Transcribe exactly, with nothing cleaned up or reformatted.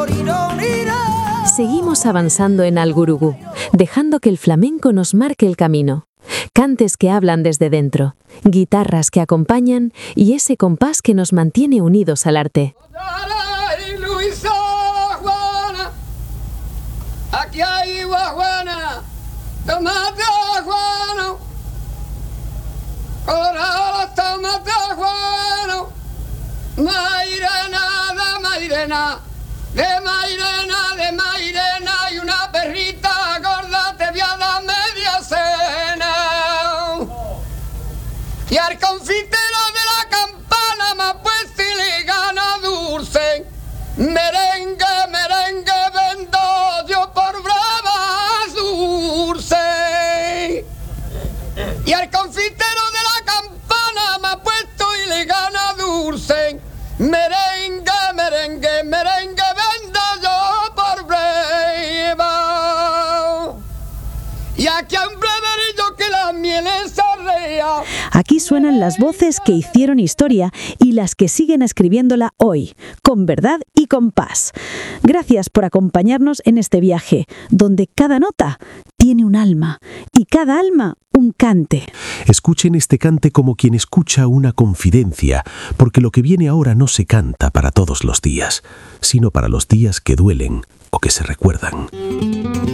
Seguimos avanzando en Algurugú, dejando que el flamenco nos marque el camino. Cantes que hablan desde dentro, guitarras que acompañan y ese compás que nos mantiene unidos al arte. Aquí hay guajuana, tomate guano, ahora tomate guano, mairena de mairena, de mairena, de mairena, y una perrita gorda te voy a dar media cena. Y al confitero de la campana me ha puesto y le gana dulce, merengue, merengue, vendo yo por bravas dulce. Y al confitero de la campana me ha puesto y le gana dulce, merengue, merengue, merengue, vendo yo por brava. Y aquí a un breverillo que la miel es arrea. Aquí suenan las voces que hicieron historia y las que siguen escribiéndola hoy, con verdad y con paz. Gracias por acompañarnos en este viaje, donde cada nota tiene un alma y cada alma un cante. Escuchen este cante como quien escucha una confidencia, porque lo que viene ahora no se canta para todos los días, sino para los días que duelen o que se recuerdan.